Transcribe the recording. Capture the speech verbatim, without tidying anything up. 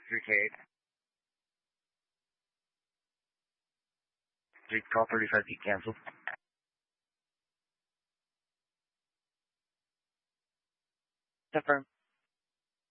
three K eight. Street call thirty-five feet canceled. Confirm.